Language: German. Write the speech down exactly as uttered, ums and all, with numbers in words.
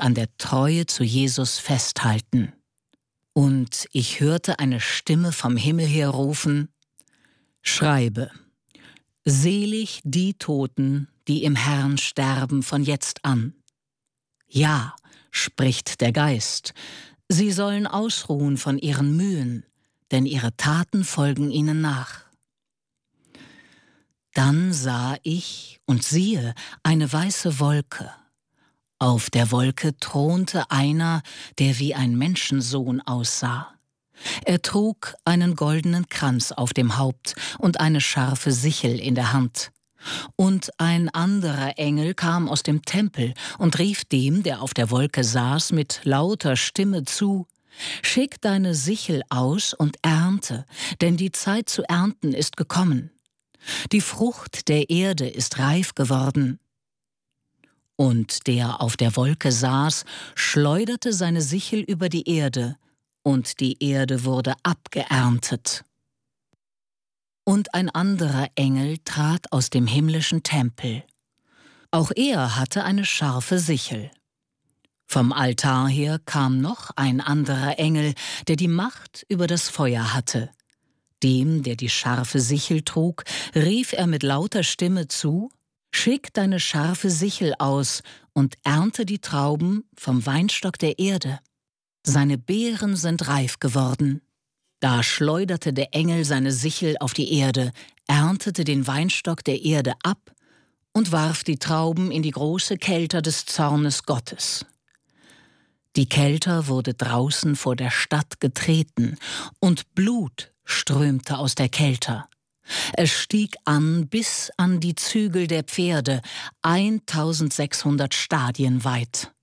und an der Treue zu Jesus festhalten. Und ich hörte eine Stimme vom Himmel her rufen: Schreibe, selig die Toten, die im Herrn sterben von jetzt an. Ja, spricht der Geist, sie sollen ausruhen von ihren Mühen, denn ihre Taten folgen ihnen nach. Dann sah ich, und siehe, eine weiße Wolke. Auf der Wolke thronte einer, der wie ein Menschensohn aussah. Er trug einen goldenen Kranz auf dem Haupt und eine scharfe Sichel in der Hand. Und ein anderer Engel kam aus dem Tempel und rief dem, der auf der Wolke saß, mit lauter Stimme zu: Schick deine Sichel aus und ernte, denn die Zeit zu ernten ist gekommen. Die Frucht der Erde ist reif geworden. Und der auf der Wolke saß, schleuderte seine Sichel über die Erde, und die Erde wurde abgeerntet. Und ein anderer Engel trat aus dem himmlischen Tempel. Auch er hatte eine scharfe Sichel. Vom Altar her kam noch ein anderer Engel, der die Macht über das Feuer hatte. Dem, der die scharfe Sichel trug, rief er mit lauter Stimme zu: Schick deine scharfe Sichel aus und ernte die Trauben vom Weinstock der Erde. Seine Beeren sind reif geworden. Da schleuderte der Engel seine Sichel auf die Erde, erntete den Weinstock der Erde ab und warf die Trauben in die große Kelter des Zornes Gottes. Die Kelter wurde draußen vor der Stadt getreten, und Blut strömte aus der Kelter. Es stieg an bis an die Zügel der Pferde, eintausendsechshundert Stadien weit.